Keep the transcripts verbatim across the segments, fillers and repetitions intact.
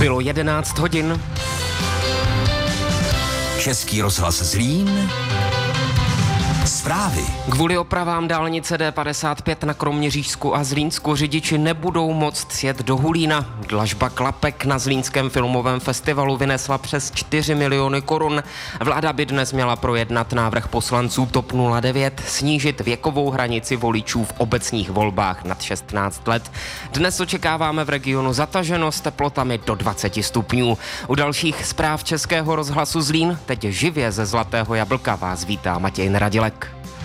Bylo jedenáct hodin. Český rozhlas Zlín. Zprávy. Kvůli opravám dálnice D padesát pět na Kroměřížsku a Zlínsku řidiči nebudou moct sjet do Hulína. Dlažba Klapek na Zlínském filmovém festivalu vynesla přes čtyři miliony korun. Vláda by dnes měla projednat návrh poslanců TOP nula devět, snížit věkovou hranici voličů v obecních volbách nad šestnáct let. Dnes očekáváme v regionu zataženo s teplotami do dvacet stupňů. U dalších zpráv Českého rozhlasu Zlín teď živě ze Zlatého Jablka vás vítá Matěj Neradilek.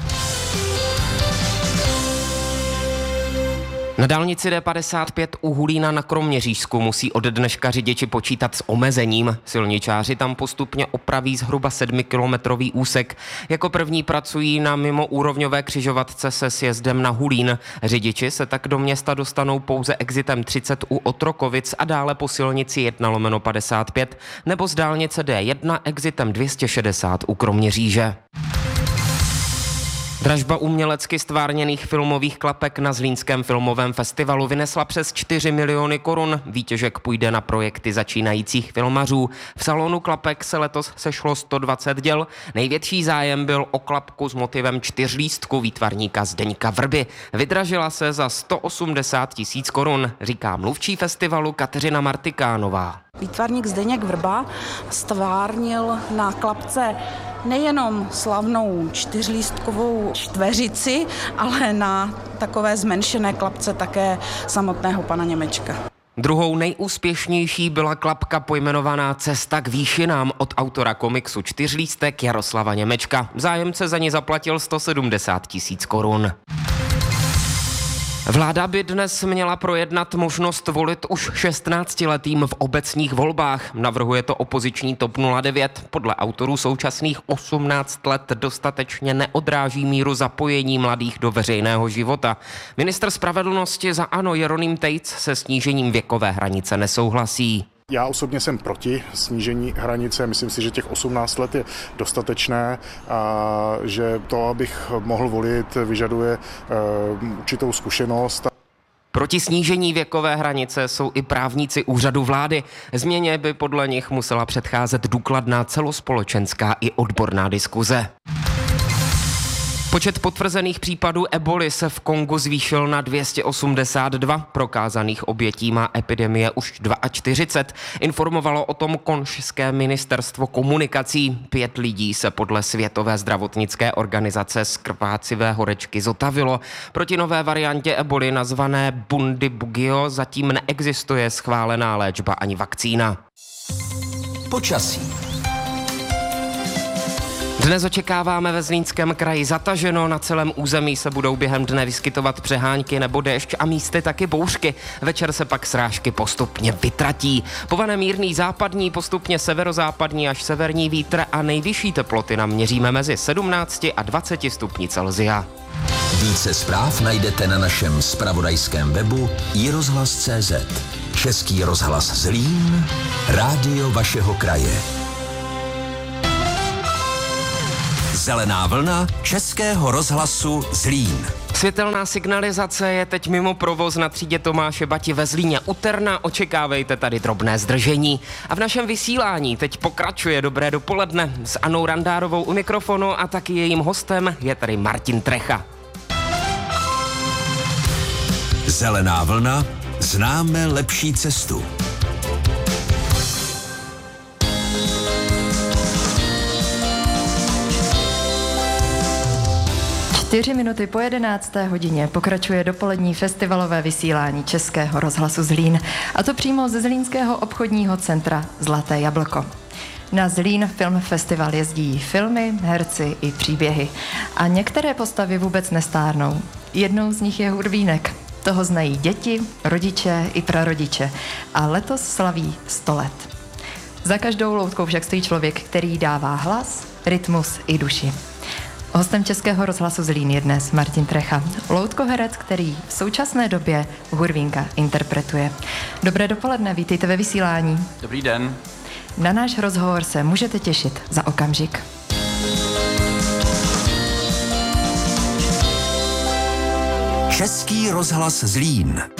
Na dálnici D padesát pět u Hulína na Kroměřížsku musí od dneška řidiči počítat s omezením. Silničáři tam postupně opraví zhruba sedmikilometrový úsek. Jako první pracují na mimoúrovňové křižovatce se sjezdem na Hulín. Řidiči se tak do města dostanou pouze exitem třicet u Otrokovic a dále po silnici jedna lomeno padesát pět nebo z dálnice D jedna exitem dvě stě šedesát u Kroměříže. Dražba umělecky stvárněných filmových klapek na Zlínském filmovém festivalu vynesla přes čtyři miliony korun. Výtěžek půjde na projekty začínajících filmařů. V salonu klapek se letos sešlo sto dvacet děl. Největší zájem byl o klapku s motivem čtyřlístku výtvarníka Zdeňka Vrby. Vydražila se za sto osmdesát tisíc korun, říká mluvčí festivalu Kateřina Martikánová. Výtvarník Zdeněk Vrba stvárnil na klapce nejenom slavnou čtyřlístkovou čtveřici, ale na takové zmenšené klapce také samotného pana Němečka. Druhou nejúspěšnější byla klapka pojmenovaná Cesta k výšinám od autora komiksu Čtyřlístek Jaroslava Němečka. Zájemce za ní zaplatil sto sedmdesát tisíc korun. Vláda by dnes měla projednat možnost volit už šestnáctiletým v obecních volbách. Navrhuje to opoziční TOP nula devět. Podle autorů současných osmnáct let dostatečně neodráží míru zapojení mladých do veřejného života. Ministr spravedlnosti za ANO Jeroným Tejc se snížením věkové hranice nesouhlasí. Já osobně jsem proti snížení hranice, myslím si, že těch osmnáct let je dostatečné a že to, abych mohl volit, vyžaduje uh, určitou zkušenost. Proti snížení věkové hranice jsou i právníci úřadu vlády. Změně by podle nich musela předcházet důkladná celospolečenská i odborná diskuze. Počet potvrzených případů eboly se v Kongu zvýšil na dvě stě osmdesát dva. Prokázaných obětí má epidemie už čtyřicet dva. Informovalo o tom konžské ministerstvo komunikací. Pět lidí se podle Světové zdravotnické organizace z krvácivé horečky zotavilo. Proti nové variantě eboly nazvané Bundibugyo zatím neexistuje schválená léčba ani vakcína. Počasí. Dnes očekáváme ve Zlínském kraji zataženo, na celém území se budou během dne vyskytovat přehánky nebo déšť a místy taky bouřky. Večer se pak srážky postupně vytratí. Povane mírný západní, postupně severozápadní až severní vítr a nejvyšší teploty nám měříme mezi sedmnácti a dvaceti stupni Celsia. Více zpráv najdete na našem zpravodajském webu i rozhlas tečka cé zet. Český rozhlas Zlín, rádio vašeho kraje. Zelená vlna Českého rozhlasu Zlín. Světelná signalizace je teď mimo provoz na třídě Tomáše Bati ve Zlíně. U Terna očekávejte tady drobné zdržení. A v našem vysílání teď pokračuje dobré dopoledne s Anou Randárovou u mikrofonu a taky jejím hostem je tady Martin Trecha. Zelená vlna, známe lepší cestu. Čtyři minuty po jedenácté hodině pokračuje dopolední festivalové vysílání Českého rozhlasu Zlín, a to přímo ze Zlínského obchodního centra Zlaté Jablko. Na Zlín Film Festival jezdí filmy, herci i příběhy. A některé postavy vůbec nestárnou. Jednou z nich je Hurvínek. Toho znají děti, rodiče i prarodiče. A letos slaví sto let. Za každou loutkou však stojí člověk, který dává hlas, rytmus i duši. Hostem Českého rozhlasu Zlín je dnes Martin Trecha, loutkoherec, který v současné době Hurvínka interpretuje. Dobré dopoledne, vítejte ve vysílání. Dobrý den. Na náš rozhovor se můžete těšit za okamžik. Český rozhlas Zlín.